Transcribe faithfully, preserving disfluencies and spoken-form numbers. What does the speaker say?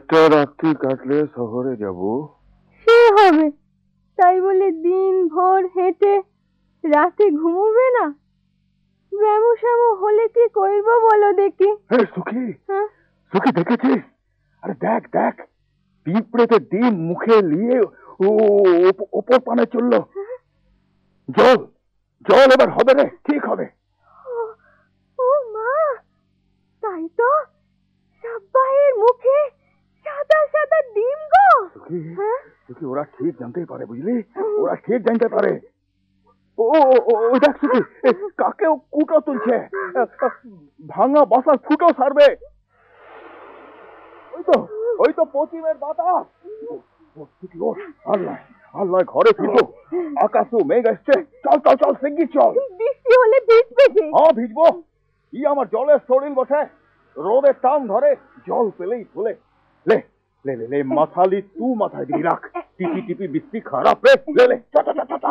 একটা রাত্রি কাটলে শহরে যাব। সে হবে, তাই বলে দিন ভোর হেঁটে রাতে ঘুমোবে না? ব্যামো হলে কি করব বলো দেখি। সুখী, হ্যাঁ সুখী দেখেছিস? আরে দেখ দেখ, পিঁপড়েতে ডিম মুখে নিয়ে ও ওপর পানে চললো। জল জল এবার হবে রে, ঠিক হবে। ও মা, তাই তো, সাব্বাহের মুখে সাদা সাদা ডিম গো। সুখী, সুখী ওরা ঠিক জানতেই পারে, বুঝলি? ওরা ঠিক জানতে পারে। ও ও দেখ সুখী, কাকে কুটো তুলছে, ভাঙা বাসার ফুটো সারবে। ওই তো ওই তো পশ্চিমের বাতাস। আল্লাহ আল্লাহ, ঘরে ফিরবো, আকাশও মেঘ আসছে। চল চল চল, শিগগির চল। বৃষ্টি হলে ভিজবে যে। হ্যাঁ ভিজবো, ই আমার জলের শরীর বসে, রোদের টান ধরে, জল পেলেই ফুলে। লে লে লে লে মাথালি, তু মাথায় দিয়ে রাখ, টিপি টিপি বৃষ্টি খারাপ রে। লে লে চল চল চল।